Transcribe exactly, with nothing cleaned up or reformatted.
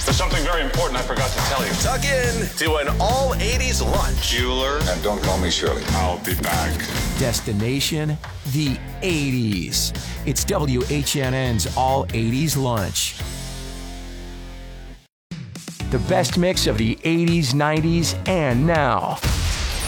There's something very important I forgot to tell you. Tuck in to an all eighties lunch. Bueller. And don't call me Shirley. I'll be back. Destination, the eighties. It's W H N N's All eighties Lunch. The best mix of the eighties, nineties, and now.